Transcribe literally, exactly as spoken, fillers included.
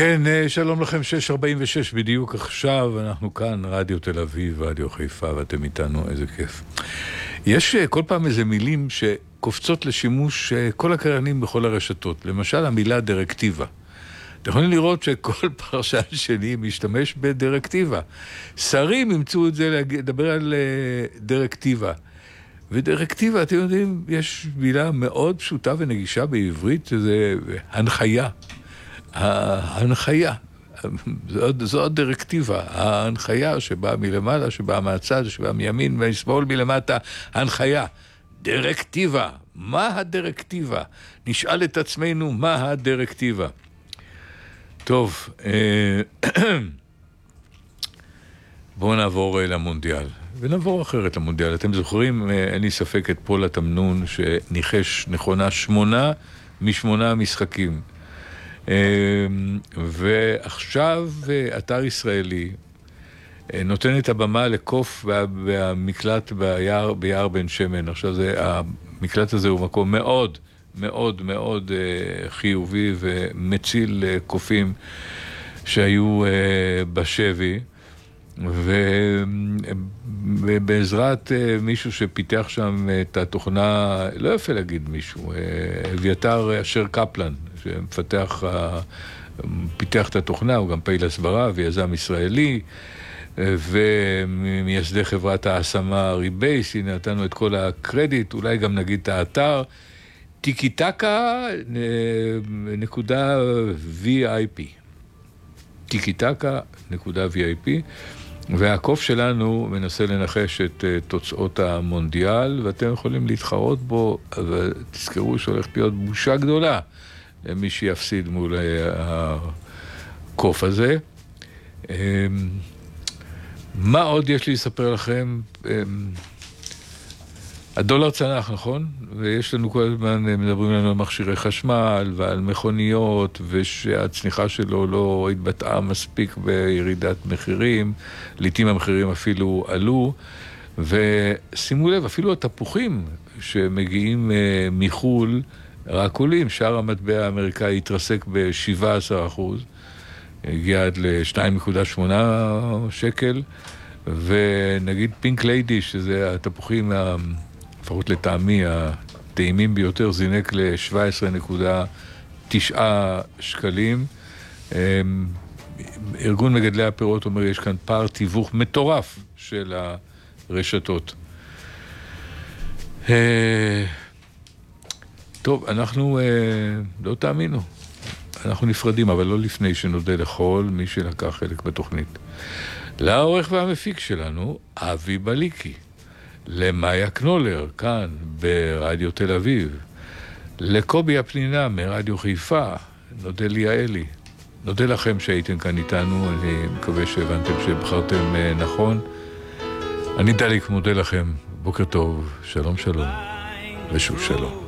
כן, שלום לכם, שש ארבעים ושש בדיוק עכשיו, אנחנו כאן, רדיו תל אביב, רדיו חיפה, ואתם איתנו, איזה כיף. יש כל פעם איזה מילים שקופצות לשימוש כל הקריינים בכל הרשתות, למשל המילה דירקטיבה. אתם יכולים לראות שכל פרשן שני משתמש בדירקטיבה. שרים ימצאו את זה לדבר על דירקטיבה. ודירקטיבה, אתם יודעים, יש מילה מאוד פשוטה ונגישה בעברית, זה הנחיה. ההנחיה, זו, זו הדירקטיבה, ההנחיה שבאה מלמעלה, שבאה מהצד, שבאה מימין ומשמאל מלמטה, ההנחיה, דירקטיבה, מה הדירקטיבה? נשאל את עצמנו מה הדירקטיבה. טוב, בואו נעבור למונדיאל, ונעבור אחרת למונדיאל. אתם זוכרים, אין לי ספק, את פול התמנון שניחש נכונה שמונה משמונה משחקים. ועכשיו אתר ישראלי נותן את הבמה לקוף במקלט ביער, ביער בן שמן. עכשיו זה, המקלט הזה הוא מקום מאוד מאוד מאוד חיובי ומציל קופים שהיו בשבי, ובעזרת מישהו שפיתח שם את התוכנה, לא יפה להגיד מישהו, אביתר אשר קפלן, שמפתח, פיתח את התוכנה, הוא גם פעיל הסברה ויזם ישראלי, ומייסדי חברת ההשמה ריבייס, הנה נתנו את כל הקרדיט, אולי גם נגיד את האתר, טיקי-טקה נקודה וי איי פי. טיקי-טקה נקודה וי איי פי, והקוף שלנו מנסה לנחש את תוצאות המונדיאל, ואתם יכולים להתחרות בו, ותזכרו שהולכת להיות בושה גדולה למי שיפסיד מול הקוף הזה. מה עוד יש לי לספר לכם? הדולר צנח, נכון? ויש לנו כל הזמן, מדברים לנו על מכשירי חשמל ועל מכוניות, ושהצניחה שלו לא התבטאה מספיק בירידת מחירים, לעתים המחירים אפילו עלו, ושימו לב, אפילו התפוחים שמגיעים מחול רק עולים, שער המטבע האמריקאי התרסק ב-שבעה עשר אחוז, הגיע עד ל-שתיים נקודה שמונה שקל, ונגיד פינק ליידי, שזה התפוחים ה... לפחות לטעמי, הטעימים ביותר, זינק ל-שבע עשרה נקודה תשע שקלים. ארגון מגדלי הפירות אומר, יש כאן פער תיווך מטורף של הרשתות. טוב, אנחנו, לא תאמינו, אנחנו נפרדים, אבל לא לפני שנודה לכל מי שלקח חלק בתוכנית. לעורך והמפיק שלנו, אבי בליקי. למאיה קנולר, כאן ברדיו תל אביב, לקובי הפנינה מרדיו חיפה, נודה ליאלי. נודה לכם שהייתם כאן איתנו, אני מקווה שהבנתם שבחרתם נכון. אני דליק מודה לכם, בוקר טוב, שלום שלום, ושוב שלום.